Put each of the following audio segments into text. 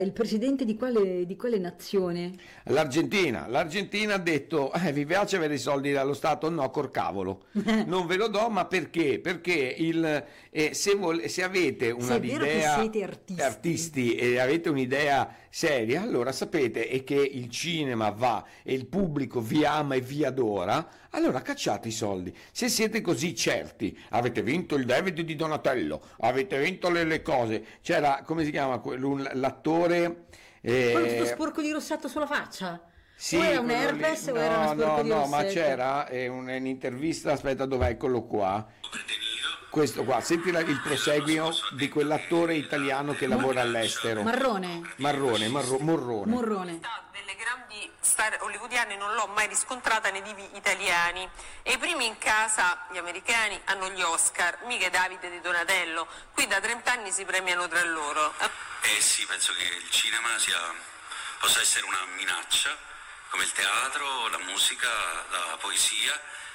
Il presidente di quale nazione? L'Argentina ha detto, vi piace avere i soldi dallo Stato? No, col cavolo, non ve lo do, ma perché? Perché se avete Se è vero che un'idea, siete artisti. e avete un'idea seria, allora sapete e che il cinema va e il pubblico vi ama e vi adora, allora cacciate i soldi. Se siete così certi, avete vinto il David di Donatello, avete vinto le cose, c'era, come si chiama, l'attore... Quello tutto sporco di rossetto sulla faccia? Sì, O era un quello lì. herpes o era una sporco di No, ma rossetto? c'era un'intervista, aspetta, dov'è? Eccolo qua. Questo qua, senti il proseguio di quell'attore italiano che lavora all'estero. Marrone. Morrone. Morrone. Delle grandi star hollywoodiane non l'ho mai riscontrata nei divi italiani, e i primi in casa, gli americani, hanno gli Oscar, mica Davide di Donatello. Qui da 30 anni si premiano tra loro. Sì, penso che il cinema possa essere una minaccia, come il teatro, la musica, la poesia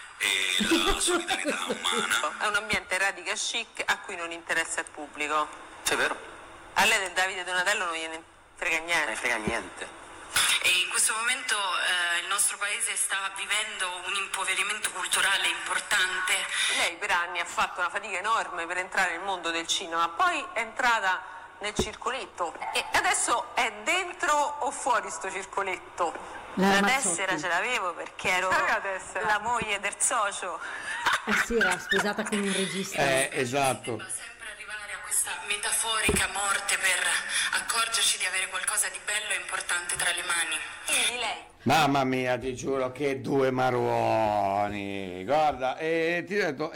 e la solidarietà umana. È un ambiente radica chic a cui non interessa il pubblico. Sì, è vero, A lei del Davide Donatello non gliene frega non niente. ne frega niente. E in questo momento il nostro paese sta vivendo un impoverimento culturale importante. Lei per anni ha fatto una fatica enorme per entrare nel mondo del cinema, poi è entrata nel circoletto e adesso è dentro o fuori sto circoletto? La tessera ce l'avevo perché ero La tessera. la moglie del socio. Sì, era sposata con un regista. Esatto. Dobbiamo sempre arrivare a questa metaforica morte per accorgerci di avere qualcosa di bello e importante tra le mani. Quindi lei. Mamma mia, ti giuro che due maroni. Guarda, ti ho detto,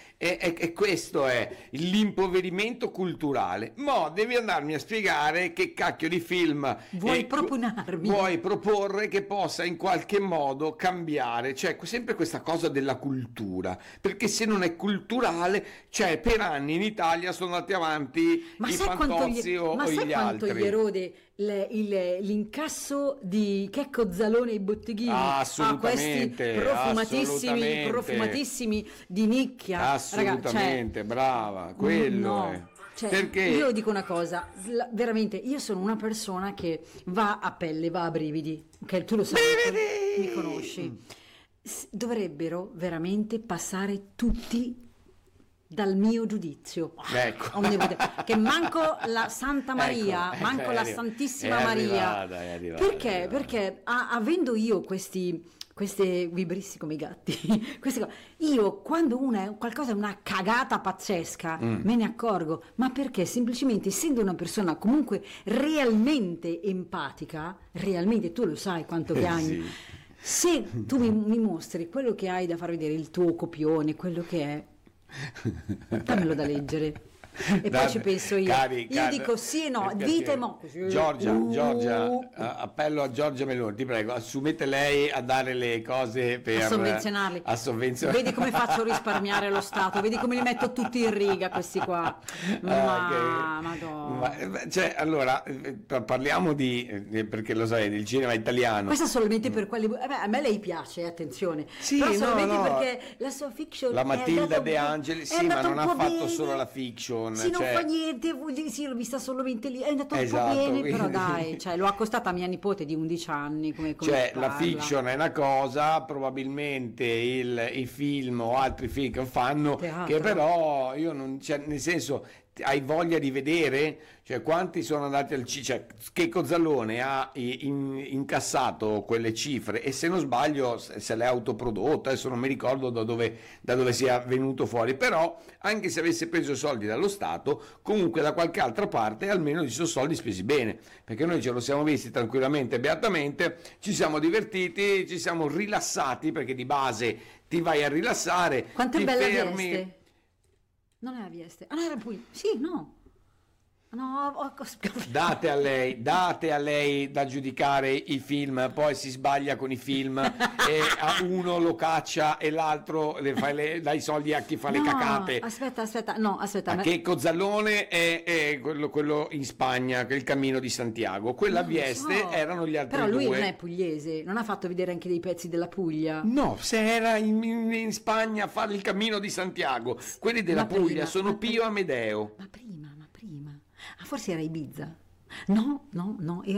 questo è l'impoverimento culturale. Mo' devi andarmi a spiegare che cacchio di film Vuoi propormi? vuoi proporre che possa in qualche modo cambiare, cioè sempre questa cosa della cultura, perché se non è culturale, cioè per anni inItalia sono andati avanti i Fantozzi o sai gli quanto altri. gli erode l'incasso di Checco Zalone e i botteghini Assolutamente, questi assolutamente. profumatissimi di nicchia? Assolutamente, brava, quello no. è. Cioè, Perché io dico una cosa, veramente, io sono una persona che va a pelle, va a brividi, che tu lo sai, mi conosci. Dovrebbero veramente passare tutti dal mio giudizio. Ecco. Che manco la Santa Maria, Ecco, manco la Santissima Maria. È arrivata, Perché? è arrivata. Perché avendo io queste vibrissi come i gatti, queste cose, io quando qualcosa è una cagata pazzesca me ne accorgo, ma perché semplicemente essendo una persona comunque realmente empatica, realmente tu lo sai quanto piagni, Sì. se tu mi mostri quello che hai da far vedere, il tuo copione, quello che è, dammelo da leggere. E poi ci penso io. Io dico sì e no, per vita e piacere. mo. Giorgia, appello a Giorgia Meloni, ti prego, assumete lei a dare le cose per A sovvenzionarli. Vedi come faccio a risparmiare lo Stato, vedi come li metto tutti in riga questi qua. Madonna. Cioè, allora, parliamo perché lo sai, del cinema italiano. Questa solamente per quelli. A me lei piace, attenzione. Sì, però no, solamente no. perché la sua fiction. La è Matilda andata De Angeli, è sì, ma andata non un ha po' fatto bene. solo la fiction. Sì, non cioè- fa niente, sì, l'ho vista solamente lì. È andato un Esatto, po' bene, però quindi- dai, cioè, l'ho accostata a mia nipote di 11 anni. Come Cioè, la parla. fiction è una cosa, probabilmente i film o altri film che fanno, Teatro. che però io non, cioè, nel senso, hai voglia di vedere? Cioè, quanti sono andati al cioè, Checco Zalone ha incassato quelle cifre e se non sbaglio se l'è autoprodotta, adesso non mi ricordo da dove sia venuto fuori, però anche se avesse preso soldi dallo Stato, comunque da qualche altra parte almeno ci sono soldi spesi bene, perché noi ce lo siamo visti tranquillamente, beatamente, ci siamo divertiti, ci siamo rilassati, perché di base ti vai a rilassare, Quanto è ti bella fermi. Vieste? Non era Vieste. Ah, no, era Puglia. Sì, no. No, Date a lei da giudicare i film, poi si sbaglia con i film e a uno lo caccia e l'altro dà i soldi a chi fa le cacate. Aspetta. A Checco Zalone è quello in Spagna, che è il Cammino di Santiago. Quella Non lo Vieste so. erano gli altri Però lui due. non è pugliese, non ha fatto vedere anche dei pezzi della Puglia. No, se era in Spagna a fare il Cammino di Santiago, quelli della Ma Puglia prima, sono ma Pio Amedeo. Ma prima. Ah, forse era Ibiza. No, no, no,